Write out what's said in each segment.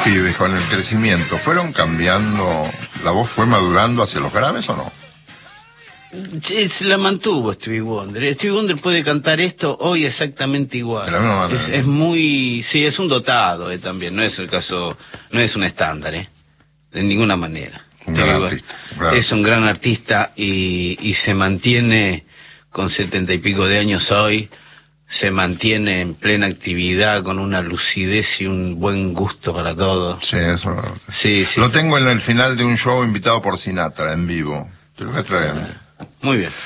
pibes con el crecimiento fueron cambiando, la voz fue madurando hacia los graves o no? Sí, se la mantuvo Stevie Wonder. Stevie Wonder puede cantar esto hoy exactamente igual. De la misma manera. Es muy, sí, es un dotado también, no es el caso, no es un estándar, de ninguna manera. Un gran artista. Es un gran artista y se mantiene con 70 y pico de años hoy, se mantiene en plena actividad con una lucidez y un buen gusto para todo. Sí, eso. Sí, sí. Lo tengo en el final de un show invitado por Sinatra en vivo. Te lo voy a traer. Muy bien.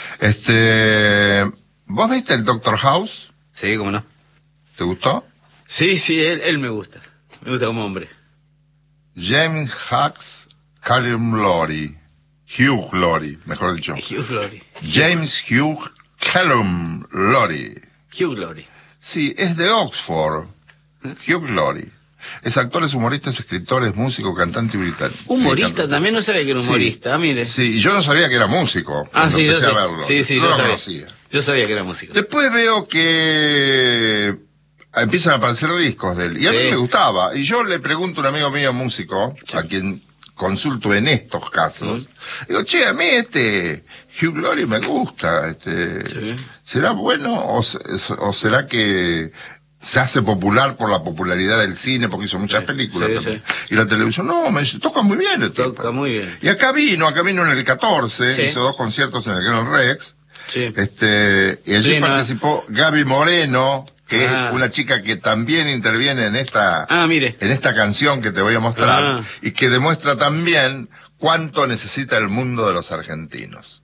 ¿Vos viste el Doctor House? Sí, cómo no. ¿Te gustó? Sí, sí, él me gusta. Me gusta como hombre. James Hughes, Callum Laurie. Hugh Laurie, mejor dicho. Hugh Laurie. James Hugh Callum Laurie. Hugh Laurie. Sí, es de Oxford. Hugh Laurie. Es actor, es humorista, es escritor, es músico, cantante y británico. ¿Humorista también? No sabía que era humorista, mire. Sí, yo no sabía que era músico. Ah, sí, yo empecé sé. a verlo. Sí, sí, no yo lo sabía. conocía. Yo sabía que era músico. Después veo que empiezan a aparecer discos de él. Y a mí me gustaba. Y yo le pregunto a un amigo mío músico, a quien consulto en estos casos, digo, che, a mí Hugh Laurie me gusta, ¿será bueno o será que se hace popular por la popularidad del cine, porque hizo muchas películas también? Y la televisión, no, me dice, toca muy bien el tipo. Toca muy bien. Y acá vino en el 14, hizo 2 conciertos en el Gran Rex, y allí participó Gaby Moreno, que es una chica que también interviene en esta canción que te voy a mostrar, y que demuestra también cuánto necesita el mundo de los argentinos.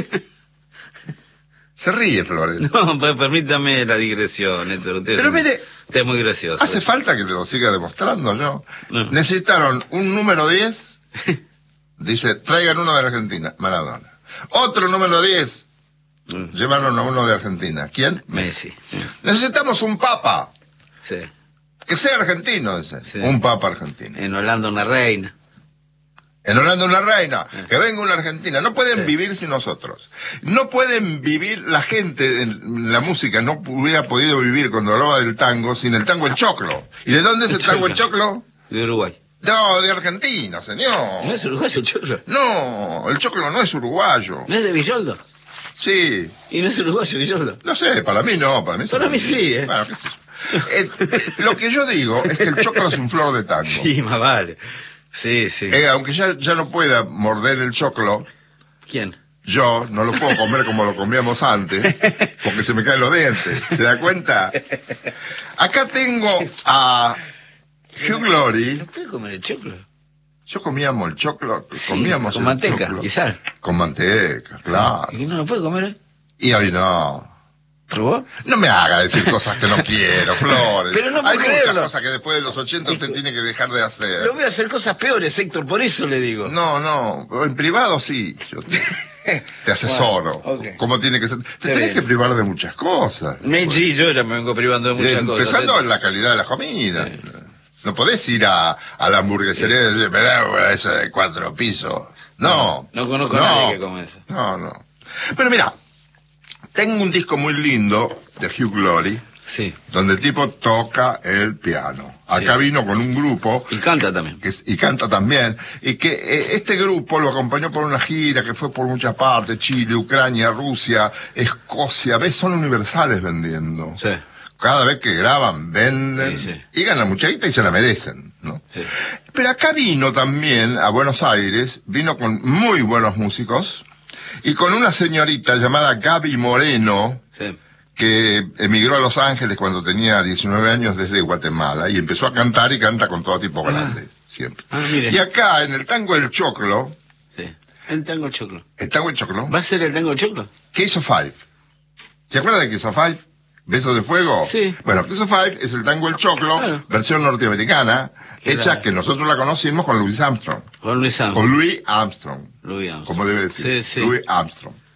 Se ríe, Flores. No, pues permítame la digresión, Héctor. Pero mire, usted es muy gracioso. Hace falta que lo siga demostrando yo. No. Necesitaron un número 10, dice, traigan uno de Argentina, Maradona. Otro número 10, llevaron a uno de Argentina. ¿Quién? Messi. Necesitamos un papa. Sí. Que sea argentino, dice. Sí. Un papa argentino. En Holanda una reina. En Holanda una reina, que venga una argentina. No pueden vivir sin nosotros. No pueden vivir, la gente en la música no hubiera podido vivir cuando hablaba del tango sin el tango el choclo. ¿Y de dónde es el tango el choclo? De Uruguay. No, de Argentina, señor. ¿No es uruguayo el choclo? No, el choclo no es uruguayo. ¿No es de Villoldo? Sí. ¿Y no es uruguayo Villoldo? No sé, para mí no, para mí sí, Bueno, qué sé yo. Lo que yo digo es que el choclo es un flor de tango. Sí, más vale. Sí, sí. Aunque ya no pueda morder el choclo. ¿Quién? Yo no lo puedo comer como lo comíamos antes, porque se me caen los dientes. ¿Se da cuenta? Acá tengo a Hugh Laurie. ¿No puede comer el choclo? Yo comíamos el choclo, con manteca y sal. Con manteca, claro. ¿Y no lo puede comer? Y hoy no. ¿Probó? No me haga decir cosas que no quiero, Flores. Pero no hay puedo muchas creerlo. cosas que después de los 80 usted tiene que dejar de hacer. Lo voy a hacer cosas peores, Héctor, por eso le digo. No, en privado sí. Yo te asesoro. Bueno, ¿Cómo tiene que ser? Te tenés que privar de muchas cosas. Sí, yo ya me vengo privando de muchas cosas. Empezando en la calidad de la comida. No podés ir a la hamburguesería y decir, mirá, eso de 4 pisos. No. No conozco a nadie que come eso. No. Pero mira, tengo un disco muy lindo de Hugh Laurie, donde el tipo toca el piano. Acá vino con un grupo. Y canta también. Y canta también. Y que este grupo lo acompañó por una gira que fue por muchas partes, Chile, Ucrania, Rusia, Escocia. ¿Ves? Son universales vendiendo. Sí. Cada vez que graban, venden, y ganan mucha guita y se la merecen, ¿no? Sí. Pero acá vino también a Buenos Aires, vino con muy buenos músicos, y con una señorita llamada Gaby Moreno, que emigró a Los Ángeles cuando tenía 19 años desde Guatemala, y empezó a cantar y canta con todo tipo grande, siempre. Y acá, en el tango El Choclo... El tango El Choclo. ¿El tango El Choclo? ¿Va a ser el tango El Choclo? Case of Five. ¿Se acuerda de Case of Five? ¿Besos de fuego? Sí. Bueno, Case of Five es el tango El Choclo, versión norteamericana, hecha que nosotros la conocimos con Louis Armstrong. Con Louis Armstrong. Con Louis Armstrong. Louis Armstrong. Como debe decir. Louis Armstrong.